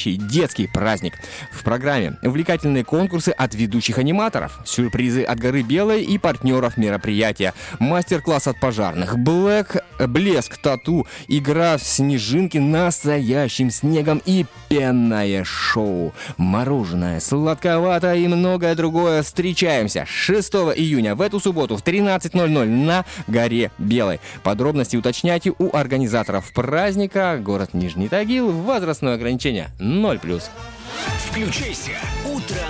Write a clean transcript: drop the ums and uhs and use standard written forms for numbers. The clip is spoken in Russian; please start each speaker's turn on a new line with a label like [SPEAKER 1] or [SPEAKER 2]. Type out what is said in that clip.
[SPEAKER 1] настоящий детский праздник. В программе увлекательные конкурсы от ведущих аниматоров, сюрпризы от Горы Белой и партнеров мероприятия, мастер-класс от пожарных, блеск тату, игра в снежинки настоящим снегом и пенное шоу, мороженое, сладковатое и многое другое. Встречаемся 6 июня в эту субботу в 13:00 на Горе Белой. Подробности уточняйте у организаторов праздника. Город Нижний Тагил. Возрастное ограничение 0+.
[SPEAKER 2] Включайся. Утро